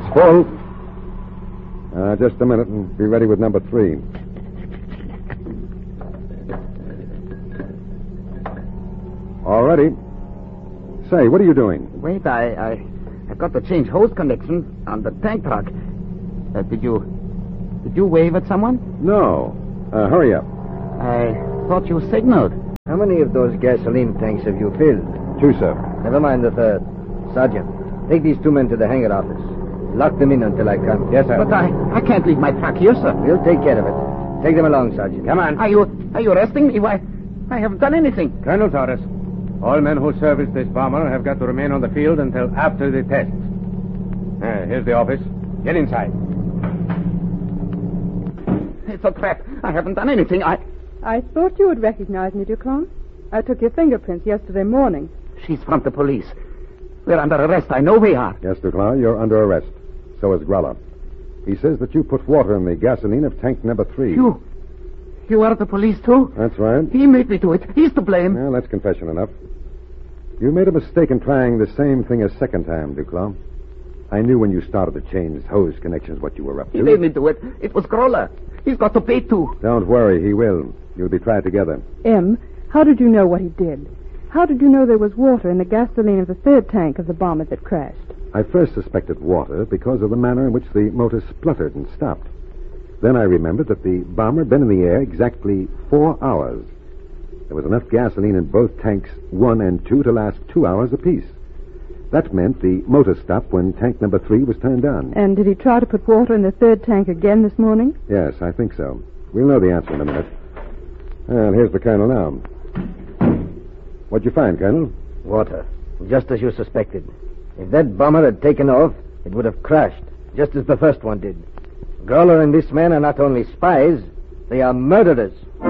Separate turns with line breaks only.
full. Just a minute and be ready with number 3. All ready. Say, what are you doing?
Wait, I got to change hose connection on the tank truck. Did you wave at someone?
No. Hurry up.
I thought you signaled.
How many of those gasoline tanks have you filled?
2, sir.
Never mind the third. Sergeant, take these 2 men to the hangar office. Lock them in until I come.
Yes, sir.
But I can't leave my truck here, sir.
We'll take care of it. Take them along, Sergeant.
Come on.
Are you arresting me? Why, I haven't done anything.
Colonel Torres, all men who service this bomber have got to remain on the field until after the test. Here's the office. Get inside.
It's a trap. I haven't done anything.
I thought you would recognize me, Duclos. I took your fingerprints yesterday morning.
She's from the police. We're under arrest. I know we are.
Yes, Duclos, you're under arrest. So is Gralla. He says that you put water in the gasoline of tank number 3.
You are the police, too?
That's right.
He made me do it. He's to blame.
Well, that's confession enough. You made a mistake in trying the same thing a second time, Duclos. I knew when you started to change hose connections what you were up to.
He made me do it. It was Gralla. He's got to pay, too.
Don't worry, he will. You'll be tried together.
M, how did you know what he did? How did you know there was water in the gasoline of the 3rd tank of the bomber that crashed?
I first suspected water because of the manner in which the motor spluttered and stopped. Then I remembered that the bomber had been in the air exactly 4 hours. There was enough gasoline in both tanks 1 and 2 to last 2 hours apiece. That meant the motor stopped when tank number 3 was turned on.
And did he try to put water in the 3rd tank again this morning?
Yes, I think so. We'll know the answer in a minute. Well, here's the colonel now. What'd you find, Colonel?
Water. Just as you suspected. If that bomber had taken off, it would have crashed, just as the first one did. Gralla and this man are not only spies, they are murderers.